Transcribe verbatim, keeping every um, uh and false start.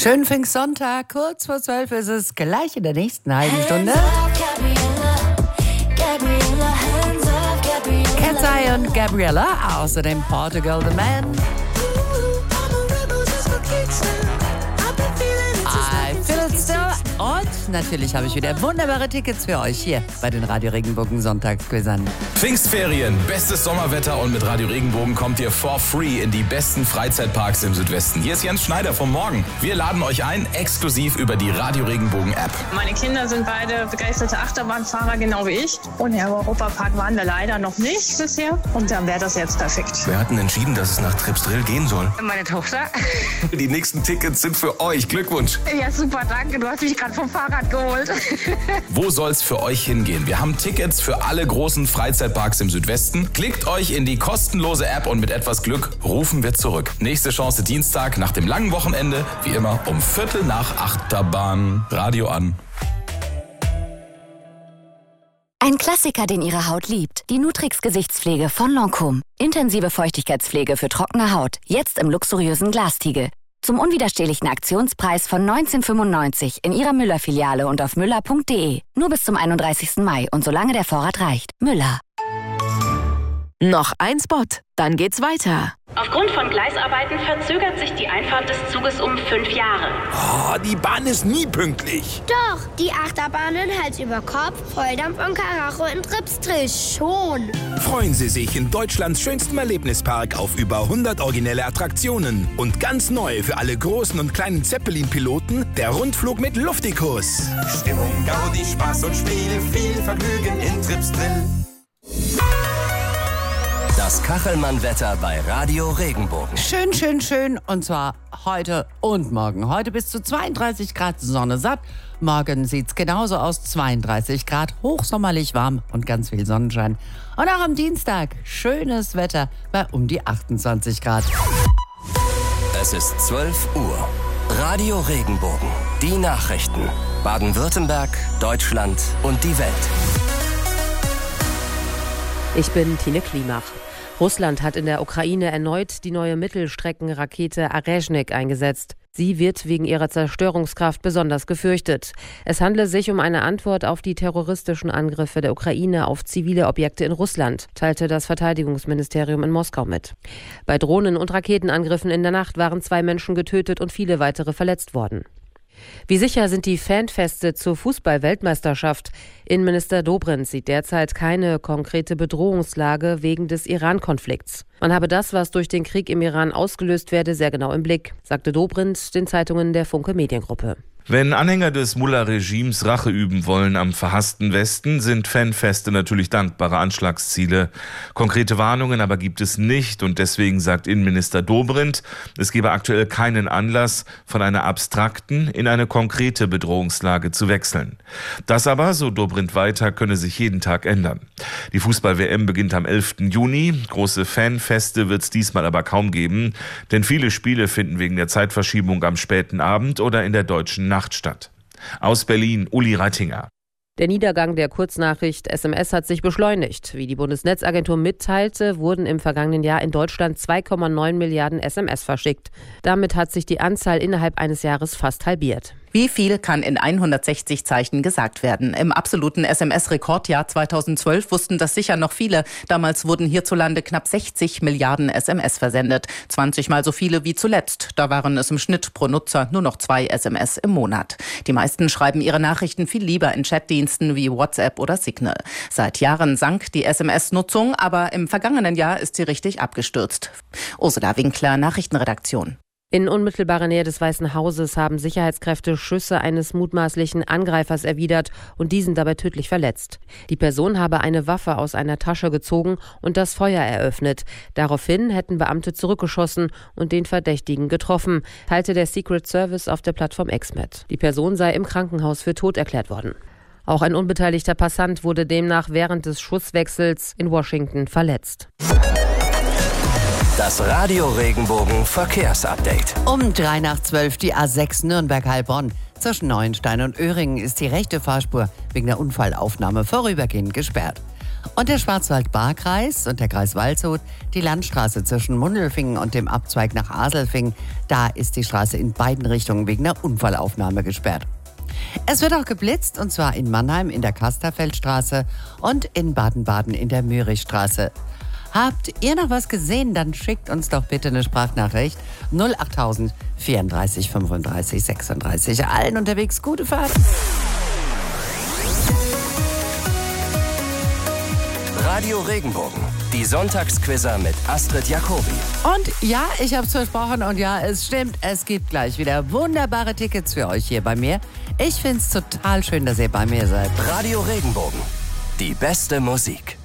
Schönen Pfingstsonntag, kurz vor zwölf ist es, gleich in der nächsten halben Stunde. Cat's Eye und Gabriella, außerdem Portugal the Man. I Feel It Still. Und natürlich habe ich wieder wunderbare Tickets für euch hier bei den Radio Regenbogen Sonntagsquizern. Pfingstferien, bestes Sommerwetter und mit Radio Regenbogen kommt ihr for free in die besten Freizeitparks im Südwesten. Hier ist Jens Schneider vom Morgen. Wir laden euch ein, exklusiv über die Radio Regenbogen App. Meine Kinder sind beide begeisterte Achterbahnfahrer, genau wie ich. Und im Europapark waren wir leider noch nicht bisher. Und dann wäre das jetzt perfekt. Wer hat denn entschieden, dass es nach Tripsdrill gehen soll? Meine Tochter. Die nächsten Tickets sind für euch. Glückwunsch. Ja, super, danke. Du hast mich gerade vom Fahrrad geholt. Wo soll's für euch hingehen? Wir haben Tickets für alle großen Freizeitparks im Südwesten. Klickt euch in die kostenlose App und mit etwas Glück rufen wir zurück. Nächste Chance Dienstag nach dem langen Wochenende, wie immer um Viertel nach Achterbahn. Radio an. Ein Klassiker, den Ihre Haut liebt. Die Nutrix Gesichtspflege von Lancôme. Intensive Feuchtigkeitspflege für trockene Haut. Jetzt im luxuriösen Glastiegel. Zum unwiderstehlichen Aktionspreis von neunzehn fünfundneunzig in Ihrer Müller-Filiale und auf müller punkt de. Nur bis zum einunddreißigsten Mai und solange der Vorrat reicht. Müller. Noch ein Spot, dann geht's weiter. Aufgrund von Gleisarbeiten verzögert sich die Einfahrt des Zuges um fünf Jahre. Oh, die Bahn ist nie pünktlich. Doch, die Achterbahnen Hals über Kopf, Volldampf und Karacho in Tripsdrill schon. Freuen Sie sich in Deutschlands schönstem Erlebnispark auf über hundert originelle Attraktionen. Und ganz neu für alle großen und kleinen Zeppelin-Piloten, der Rundflug mit Luftikus. Stimmung, Gaudi, Spaß und Spiel, viel Vergnügen in Tripsdrill. Das Kachelmann-Wetter bei Radio Regenbogen. Schön, schön, schön. Und zwar heute und morgen. Heute bis zu zweiunddreißig Grad Sonne satt. Morgen sieht's genauso aus. zweiunddreißig Grad, hochsommerlich warm und ganz viel Sonnenschein. Und auch am Dienstag schönes Wetter bei um die achtundzwanzig Grad. Es ist zwölf Uhr. Radio Regenbogen. Die Nachrichten. Baden-Württemberg, Deutschland und die Welt. Ich bin Tine Klimach. Russland hat in der Ukraine erneut die neue Mittelstreckenrakete Arezhnik eingesetzt. Sie wird wegen ihrer Zerstörungskraft besonders gefürchtet. Es handle sich um eine Antwort auf die terroristischen Angriffe der Ukraine auf zivile Objekte in Russland, teilte das Verteidigungsministerium in Moskau mit. Bei Drohnen- und Raketenangriffen in der Nacht waren zwei Menschen getötet und viele weitere verletzt worden. Wie sicher sind die Fanfeste zur Fußball-Weltmeisterschaft? Innenminister Dobrindt sieht derzeit keine konkrete Bedrohungslage wegen des Iran-Konflikts. Man habe das, was durch den Krieg im Iran ausgelöst werde, sehr genau im Blick, sagte Dobrindt den Zeitungen der Funke Mediengruppe. Wenn Anhänger des Mullah-Regimes Rache üben wollen am verhassten Westen, sind Fanfeste natürlich dankbare Anschlagsziele. Konkrete Warnungen aber gibt es nicht und deswegen sagt Innenminister Dobrindt, es gebe aktuell keinen Anlass, von einer abstrakten in eine konkrete Bedrohungslage zu wechseln. Das aber, so Dobrindt weiter, könne sich jeden Tag ändern. Die Fußball-W M beginnt am elften Juni. Große Fanfeste wird es diesmal aber kaum geben, denn viele Spiele finden wegen der Zeitverschiebung am späten Abend oder in der deutschen Nacht statt. Aus Berlin, Uli Reitinger. Der Niedergang der Kurznachricht S M S hat sich beschleunigt. Wie die Bundesnetzagentur mitteilte, wurden im vergangenen Jahr in Deutschland zwei Komma neun Milliarden S M S verschickt. Damit hat sich die Anzahl innerhalb eines Jahres fast halbiert. Wie viel kann in hundertsechzig Zeichen gesagt werden? Im absoluten S M S-Rekordjahr zweitausendzwölf wussten das sicher noch viele. Damals wurden hierzulande knapp sechzig Milliarden S M S versendet. zwanzig Mal so viele wie zuletzt. Da waren es im Schnitt pro Nutzer nur noch zwei S M S im Monat. Die meisten schreiben ihre Nachrichten viel lieber in Chatdiensten wie WhatsApp oder Signal. Seit Jahren sank die S M S-Nutzung, aber im vergangenen Jahr ist sie richtig abgestürzt. Ursula Winkler, Nachrichtenredaktion. In unmittelbarer Nähe des Weißen Hauses haben Sicherheitskräfte Schüsse eines mutmaßlichen Angreifers erwidert und diesen dabei tödlich verletzt. Die Person habe eine Waffe aus einer Tasche gezogen und das Feuer eröffnet. Daraufhin hätten Beamte zurückgeschossen und den Verdächtigen getroffen, teilte der Secret Service auf der Plattform X mit. Die Person sei im Krankenhaus für tot erklärt worden. Auch ein unbeteiligter Passant wurde demnach während des Schusswechsels in Washington verletzt. Das Radio Regenbogen Verkehrsupdate. Um drei nach zwölf die A sechs Nürnberg-Heilbronn. Zwischen Neuenstein und Öhringen ist die rechte Fahrspur wegen der Unfallaufnahme vorübergehend gesperrt. Und der Schwarzwald-Baar-Kreis und der Kreis Waldshut, die Landstraße zwischen Mundelfingen und dem Abzweig nach Aselfingen, da ist die Straße in beiden Richtungen wegen einer Unfallaufnahme gesperrt. Es wird auch geblitzt, und zwar in Mannheim in der Kasterfeldstraße und in Baden-Baden in der Mürichstraße. Habt ihr noch was gesehen? Dann schickt uns doch bitte eine Sprachnachricht. null achttausend vierunddreißig fünfunddreißig sechsunddreißig. Allen unterwegs gute Fahrt. Radio Regenbogen, die Sonntagsquizzer mit Astrid Jacobi. Und ja, ich habe es versprochen und ja, es stimmt, es gibt gleich wieder wunderbare Tickets für euch hier bei mir. Ich finde es total schön, dass ihr bei mir seid. Radio Regenbogen, die beste Musik.